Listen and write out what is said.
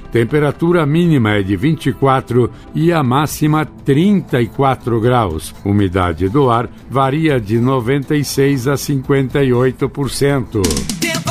Temperatura mínima é de 24 e a máxima 34 graus. Umidade do ar varia de 96% a 58%.